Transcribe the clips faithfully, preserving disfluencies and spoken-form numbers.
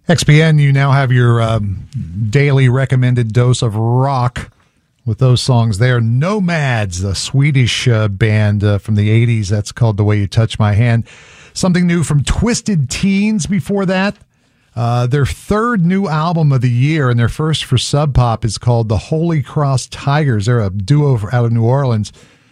X P N, you now have your um, daily recommended dose of rock with those songs there. Nomads, a Swedish uh, band uh, from the eighties. That's called The Way You Touch My Hand. Something new from Twisted Teens before that. Uh, their third new album of the year and their first for Sub Pop is called The Holy Cross Tigers. They're a duo out of New Orleans.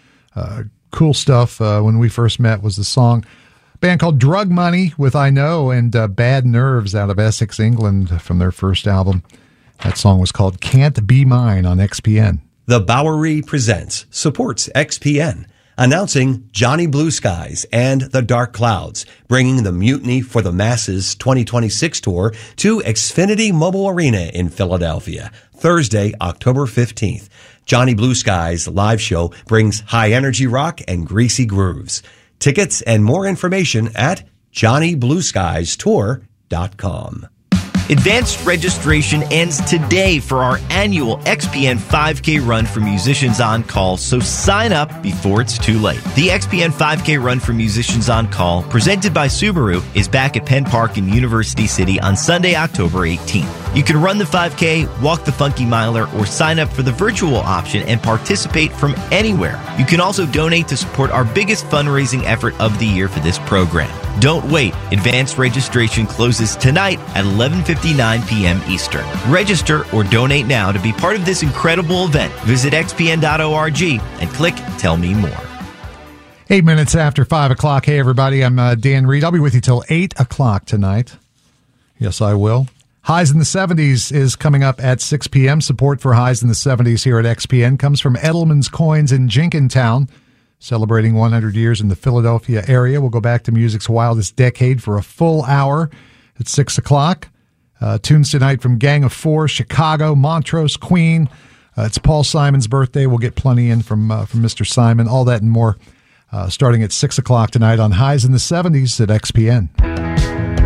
Uh, cool stuff. Uh, when we first met was the song. Band called Drug Money with I Know, and uh, Bad Nerves out of Essex, England from their first album. That song was called Can't Be Mine on X P N. The Bowery Presents supports X P N, announcing Johnny Blue Skies and The Dark Clouds, bringing the Mutiny for the Masses twenty twenty-six tour to Xfinity Mobile Arena in Philadelphia, Thursday, October fifteenth. Johnny Blue Skies live show brings high energy rock and greasy grooves. Tickets and more information at johnny blue skies tour dot com. Advanced registration ends today for our annual X P N five K Run for Musicians on Call, so sign up before it's too late. The X P N five K Run for Musicians on Call, presented by Subaru, is back at Penn Park in University City on Sunday, October eighteenth. You can run the five K, walk the Funky Miler, or sign up for the virtual option and participate from anywhere. You can also donate to support our biggest fundraising effort of the year for this program. Don't wait. Advanced registration closes tonight at eleven fifty-nine p.m. Eastern. Register or donate now to be part of this incredible event. Visit x p n dot org and click Tell Me More. Eight minutes after five o'clock. Hey, everybody. I'm uh, Dan Reed. I'll be with you till eight o'clock tonight. Yes, I will. Highs in the seventies is coming up at six p.m. Support for Highs in the seventies here at X P N comes from Edelman's Coins in Jenkintown. Celebrating one hundred years in the Philadelphia area. We'll go back to music's wildest decade for a full hour at six o'clock. Uh, tunes tonight from Gang of Four, Chicago, Montrose, Queen. Uh, it's Paul Simon's birthday. We'll get plenty in from uh, from Mister Simon. All that and more uh, starting at six o'clock tonight on Highs in the seventies at X P N.